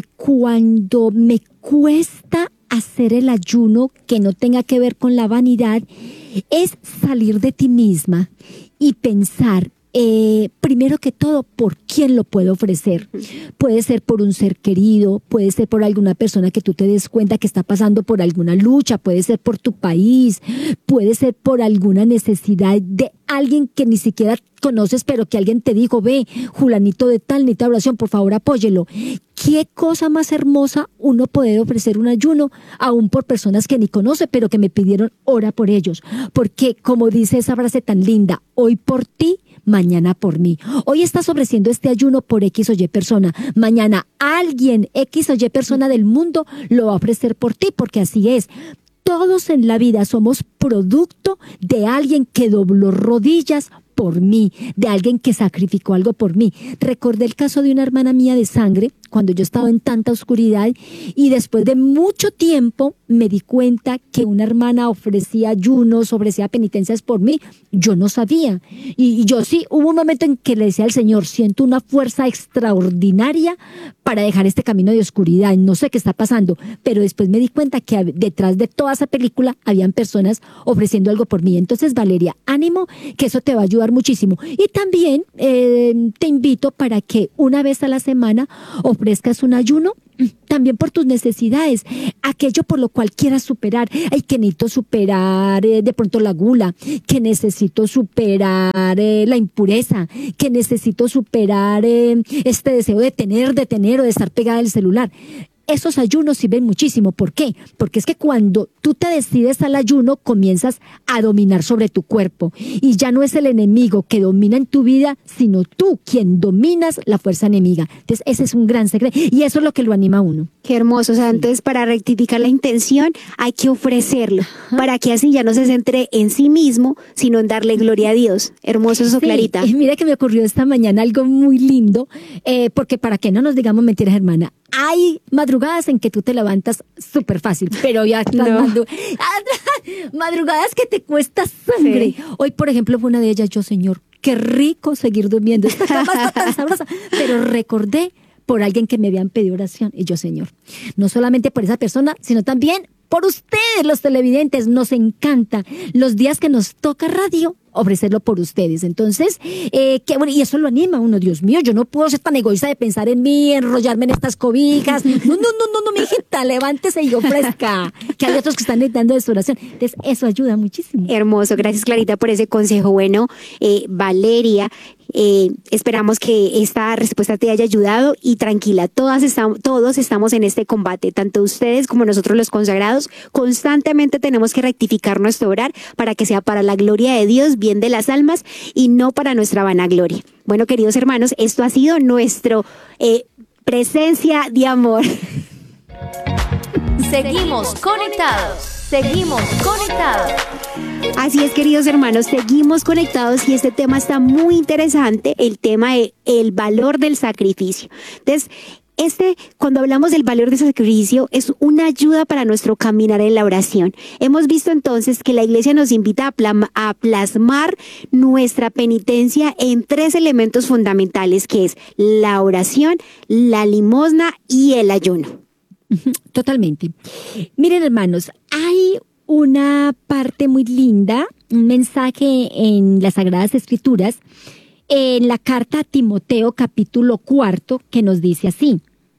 cuando me cuesta hacer el ayuno que no tenga que ver con la vanidad, es salir de ti misma y pensar, primero que todo, ¿por quién lo puedo ofrecer? Puede ser por un ser querido, puede ser por alguna persona que tú te des cuenta que está pasando por alguna lucha, puede ser por tu país, puede ser por alguna necesidad de alguien que ni siquiera conoces, pero que alguien te dijo: ve, Julanito de tal, necesita oración, por favor apóyelo. Qué cosa más hermosa uno poder ofrecer un ayuno, aún por personas que ni conoce, pero que me pidieron ora por ellos. Porque, como dice esa frase tan linda, hoy por ti, mañana por mí. Hoy estás ofreciendo este ayuno por X o Y persona. Mañana alguien, X o Y persona del mundo, lo va a ofrecer por ti, porque así es. Todos en la vida somos producto de alguien que dobló rodillas por mí, de alguien que sacrificó algo por mí. Recordé el caso de una hermana mía de sangre, cuando yo estaba en tanta oscuridad, y después de mucho tiempo me di cuenta que una hermana ofrecía ayunos, ofrecía penitencias por mí. Yo no sabía. Y yo sí, hubo un momento en que le decía al Señor, siento una fuerza extraordinaria para dejar este camino de oscuridad. No sé qué está pasando, pero después me di cuenta que detrás de toda esa película habían personas ofreciendo algo por mí. Entonces, Valeria, ánimo, que eso te va a ayudar muchísimo. Y también te invito para que una vez a la semana ofrezcas un ayuno, también por tus necesidades, aquello por lo cual quieras superar. Ay, que necesito superar de pronto la gula, que necesito superar la impureza, que necesito superar este deseo de tener o de estar pegada al celular. Esos ayunos sirven muchísimo. ¿Por qué? Porque es que cuando tú te decides al ayuno, comienzas a dominar sobre tu cuerpo. Y ya no es el enemigo que domina en tu vida, sino tú quien dominas la fuerza enemiga. Entonces, ese es un gran secreto. Y eso es lo que lo anima a uno. Qué hermoso. O sea, entonces para rectificar la intención hay que ofrecerlo, para que así ya no se centre en sí mismo, sino en darle gloria a Dios. Hermoso eso, sí, Clarita. Mira que me ocurrió esta mañana algo muy lindo, porque para que no nos digamos mentiras, hermana, hay madrugadas en que tú te levantas súper fácil, pero ya madrugadas que te cuesta sangre. Sí. Hoy, por ejemplo, fue una de ellas. Yo, Señor, qué rico seguir durmiendo. Esta cama está tan sabrosa. Pero recordé por alguien que me habían pedido oración. Y yo, Señor, no solamente por esa persona, sino también por ustedes, los televidentes. Nos encanta los días que nos toca radio, ofrecerlo por ustedes. Entonces, qué bueno, y eso lo anima a uno. Dios mío, yo no puedo ser tan egoísta de pensar en mí, enrollarme en estas cobijas. No, mi hijita, levántese y ofrezca, que hay otros que están necesitando de su oración. Entonces, eso ayuda muchísimo. Hermoso, gracias, Clarita, por ese consejo. Bueno, Valeria, esperamos que esta respuesta te haya ayudado, y tranquila, todos estamos en este combate, tanto ustedes como nosotros los consagrados. Constantemente tenemos que rectificar nuestro orar para que sea para la gloria de Dios, bien de las almas, y no para nuestra vanagloria. Bueno, queridos hermanos, esto ha sido nuestro Presencia de Amor. Seguimos conectados. Seguimos conectados. Así es, queridos hermanos, seguimos conectados, y este tema está muy interesante, el tema de el valor del sacrificio. Entonces, cuando hablamos del valor del sacrificio, es una ayuda para nuestro caminar en la oración. Hemos visto entonces que la Iglesia nos invita a plasmar nuestra penitencia en 3 elementos fundamentales, que es la oración, la limosna y el ayuno. Totalmente. Miren, hermanos, hay una parte muy linda, un mensaje en las Sagradas Escrituras, en la carta a Timoteo, capítulo 4, que nos dice así: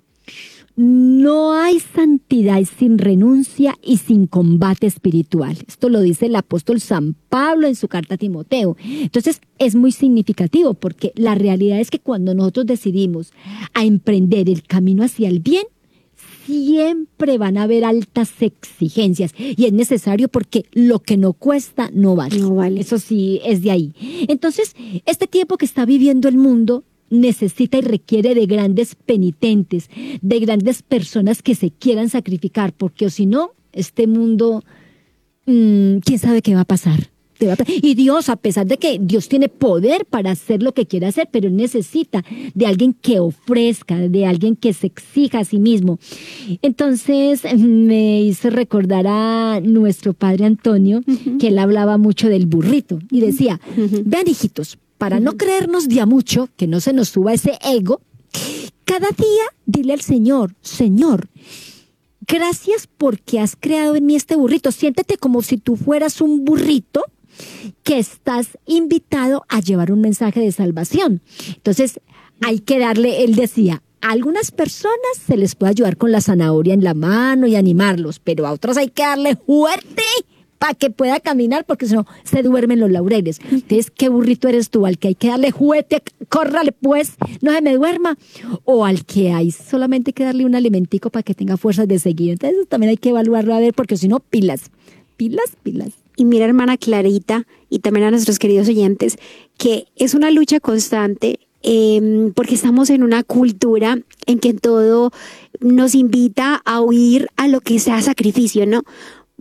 no hay santidad sin renuncia y sin combate espiritual. Esto lo dice el apóstol San Pablo en su carta a Timoteo. Entonces, es muy significativo, porque la realidad es que cuando nosotros decidimos a emprender el camino hacia el bien, siempre van a haber altas exigencias, y es necesario, porque lo que no cuesta no vale. No vale. Eso sí es de ahí. Entonces, este tiempo que está viviendo el mundo necesita y requiere de grandes penitentes, de grandes personas que se quieran sacrificar, porque o si no, este mundo, quién sabe qué va a pasar. Y Dios, a pesar de que Dios tiene poder para hacer lo que quiera hacer, pero Él necesita de alguien que ofrezca, de alguien que se exija a sí mismo. Entonces me hizo recordar a nuestro padre Antonio, que él hablaba mucho del burrito, y decía, vean, hijitos, para no creernos de a mucho, que no se nos suba ese ego, cada día dile al Señor, Señor, gracias porque has creado en mí este burrito. Siéntete como si tú fueras un burrito que estás invitado a llevar un mensaje de salvación. Entonces, hay que darle, él decía, a algunas personas se les puede ayudar con la zanahoria en la mano y animarlos, pero a otros hay que darle fuerte para que pueda caminar, porque si no, se duermen los laureles. Entonces, ¿qué burrito eres tú? ¿Al que hay que darle juguete, córrale pues, no se me duerma? ¿O al que hay solamente que darle un alimentico para que tenga fuerzas de seguir? Entonces, también hay que evaluarlo, a ver, porque si no, pilas. Y mira, hermana Clarita, y también a nuestros queridos oyentes, que es una lucha constante, porque estamos en una cultura en que todo nos invita a huir a lo que sea sacrificio, ¿no?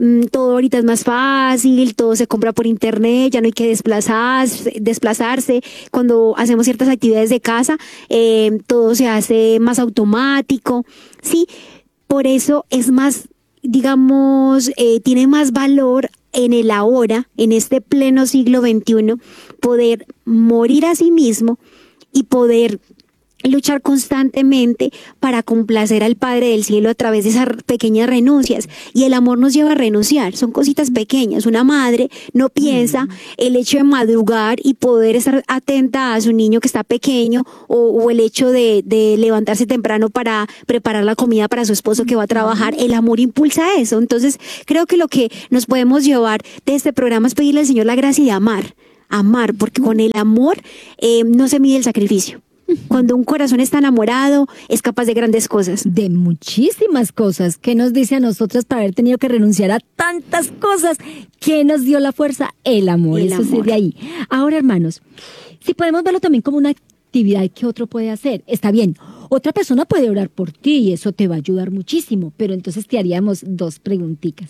todo ahorita es más fácil, todo se compra por internet, ya no hay que desplazarse. Cuando hacemos ciertas actividades de casa, todo se hace más automático, ¿sí? Por eso es más, digamos, tiene más valor en el ahora, en este pleno siglo XXI, poder morir a sí mismo y poder luchar constantemente para complacer al Padre del Cielo a través de esas pequeñas renuncias. Y el amor nos lleva a renunciar, son cositas pequeñas. Una madre no piensa el hecho de madrugar y poder estar atenta a su niño que está pequeño, o el hecho de levantarse temprano para preparar la comida para su esposo que va a trabajar. El amor impulsa eso. Entonces creo que lo que nos podemos llevar de este programa es pedirle al Señor la gracia de amar, porque con el amor no se mide el sacrificio. Cuando un corazón está enamorado, es capaz de grandes cosas. De muchísimas cosas. ¿Qué nos dice a nosotras para haber tenido que renunciar a tantas cosas? ¿Qué nos dio la fuerza? El amor. Eso es de ahí. Ahora, hermanos, si podemos verlo también como una actividad que otro puede hacer, está bien. Otra persona puede orar por ti y eso te va a ayudar muchísimo. Pero entonces te haríamos dos preguntitas.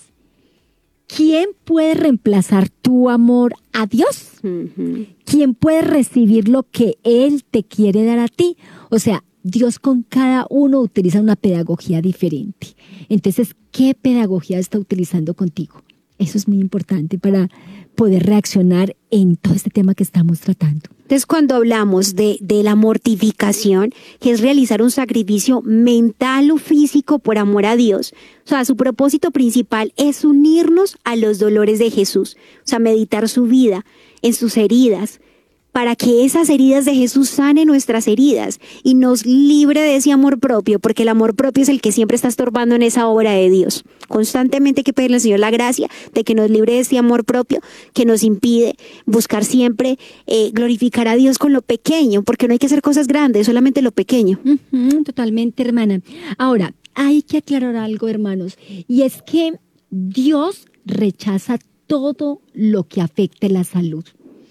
¿Quién puede reemplazar tu amor a Dios? ¿Quién puede recibir lo que Él te quiere dar a ti? O sea, Dios con cada uno utiliza una pedagogía diferente. Entonces, ¿qué pedagogía está utilizando contigo? Eso es muy importante para poder reaccionar en todo este tema que estamos tratando. Entonces, cuando hablamos de la mortificación, que es realizar un sacrificio mental o físico por amor a Dios, o sea, su propósito principal es unirnos a los dolores de Jesús, o sea, meditar su vida, en sus heridas, para que esas heridas de Jesús sanen nuestras heridas y nos libre de ese amor propio, porque el amor propio es el que siempre está estorbando en esa obra de Dios. Constantemente hay que pedirle al Señor la gracia de que nos libre de ese amor propio que nos impide buscar siempre glorificar a Dios con lo pequeño, porque no hay que hacer cosas grandes, solamente lo pequeño. Totalmente, hermana. Ahora, hay que aclarar algo, hermanos, y es que Dios rechaza todo lo que afecte la salud.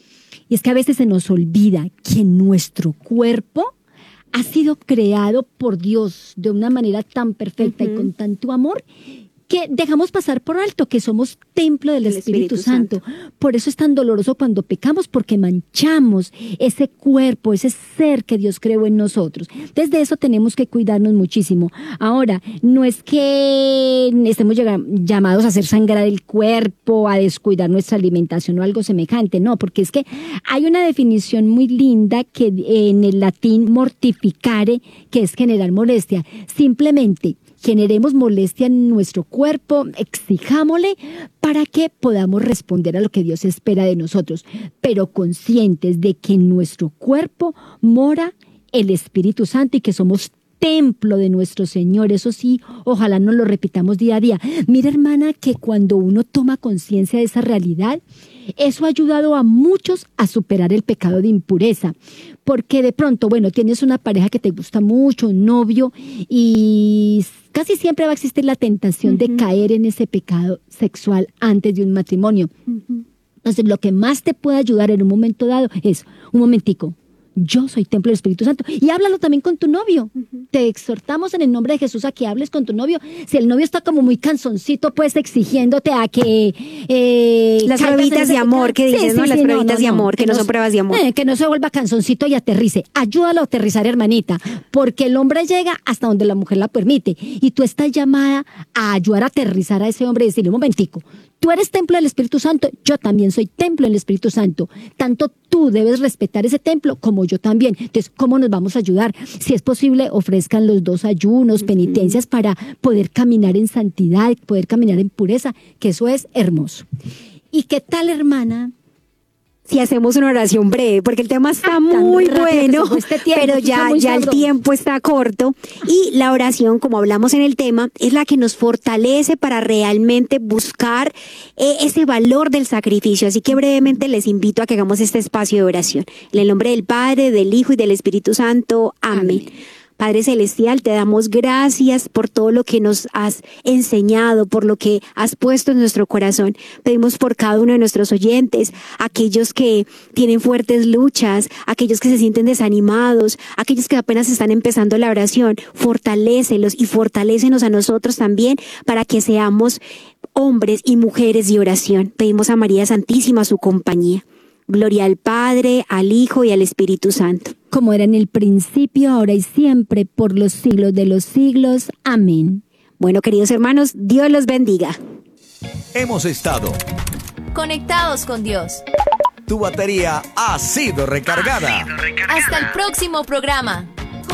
Y es que a veces se nos olvida que nuestro cuerpo ha sido creado por Dios de una manera tan perfecta y con tanto amor que dejamos pasar por alto que somos templo del Espíritu Santo. Por eso es tan doloroso cuando pecamos, porque manchamos ese cuerpo, ese ser que Dios creó en nosotros. Desde eso tenemos que cuidarnos muchísimo. Ahora, no es que estemos llamados a hacer sangrar el cuerpo, a descuidar nuestra alimentación o algo semejante, no, porque es que hay una definición muy linda que en el latín mortificare, que es generar molestia. Simplemente generemos molestia en nuestro cuerpo, exijámosle para que podamos responder a lo que Dios espera de nosotros, pero conscientes de que en nuestro cuerpo mora el Espíritu Santo y que somos templo de nuestro Señor. Eso sí, ojalá nos lo repitamos día a día. Mira, hermana, que cuando uno toma conciencia de esa realidad, eso ha ayudado a muchos a superar el pecado de impureza, porque de pronto, bueno, tienes una pareja que te gusta mucho, un novio, y casi siempre va a existir la tentación de caer en ese pecado sexual antes de un matrimonio. Entonces, lo que más te puede ayudar en un momento dado es, un momentico, yo soy templo del Espíritu Santo. Y háblalo también con tu novio. Te exhortamos en el nombre de Jesús a que hables con tu novio. Si el novio está como muy cansoncito, pues exigiéndote a que... las pruebitas de amor que dices, ¿no? Las pruebitas de amor, que no son pruebas de amor. Que no se vuelva cansoncito y aterrice. Ayúdalo a aterrizar, hermanita, porque el hombre llega hasta donde la mujer la permite. Y tú estás llamada a ayudar a aterrizar a ese hombre y decirle, un momentico, tú eres templo del Espíritu Santo, yo también soy templo del Espíritu Santo. Tanto tú debes respetar ese templo como yo también. Entonces, ¿cómo nos vamos a ayudar? Si es posible, ofrezcan los dos ayunos, penitencias para poder caminar en santidad, poder caminar en pureza, que eso es hermoso. ¿Y qué tal, hermana? Si hacemos una oración breve, porque el tema está muy bueno, pero ya el tiempo está corto, y la oración, como hablamos en el tema, es la que nos fortalece para realmente buscar ese valor del sacrificio. Así que brevemente les invito a que hagamos este espacio de oración. En el nombre del Padre, del Hijo y del Espíritu Santo. Amén. Padre Celestial, te damos gracias por todo lo que nos has enseñado, por lo que has puesto en nuestro corazón. Pedimos por cada uno de nuestros oyentes, aquellos que tienen fuertes luchas, aquellos que se sienten desanimados, aquellos que apenas están empezando la oración. Fortalécelos y fortalécenos a nosotros también para que seamos hombres y mujeres de oración. Pedimos a María Santísima su compañía. Gloria al Padre, al Hijo y al Espíritu Santo. Como era en el principio, ahora y siempre, por los siglos de los siglos. Amén. Bueno, queridos hermanos, Dios los bendiga. Hemos estado. Conectados con Dios. Tu batería ha sido recargada. Hasta el próximo programa.